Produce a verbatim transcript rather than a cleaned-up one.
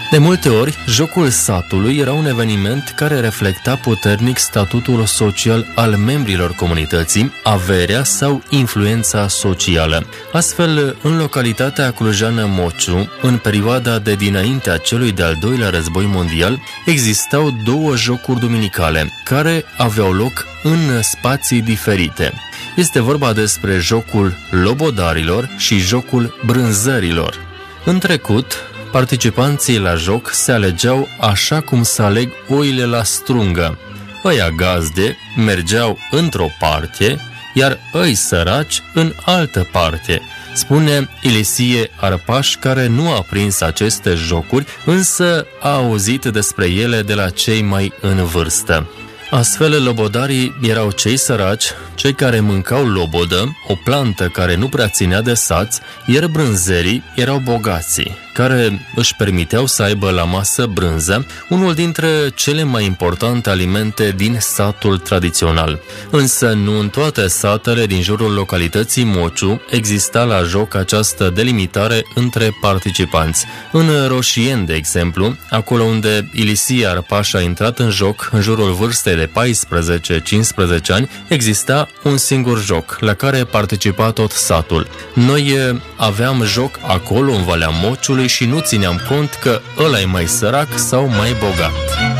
De multe ori, jocul satului era un eveniment care reflecta puternic statutul social al membrilor comunității, averea sau influența socială. Astfel, în localitatea clujană Mociu, în perioada de dinaintea celui de-al doilea război mondial, existau două jocuri duminicale, care aveau loc în spații diferite. Este vorba despre jocul lobodarilor și jocul brânzărilor. În trecut, participanții la joc se alegeau așa cum se aleg oile la strungă. Ăia gazde mergeau într-o parte, iar ăi săraci în altă parte, spune Ilisie Arpaș, care nu a prins aceste jocuri, însă a auzit despre ele de la cei mai în vârstă. Astfel, lobodarii erau cei săraci, cei care mâncau lobodă, o plantă care nu prea ținea de sați, iar brânzerii erau bogații, care își permiteau să aibă la masă brânză, unul dintre cele mai importante alimente din satul tradițional. Însă nu în toate satele din jurul localității Mociu exista la joc această delimitare între participanți. În Roșien, de exemplu, acolo unde Ilisie Arpaș a intrat în joc în jurul vârstei de paisprezece cincisprezece ani, exista un singur joc, la care participa tot satul. Noi aveam joc acolo, în Valea Mociului, și nu țineam cont că ăla e mai sărac sau mai bogat.